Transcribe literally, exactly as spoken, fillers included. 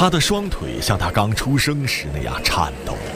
他的双腿像他刚出生时那样颤抖。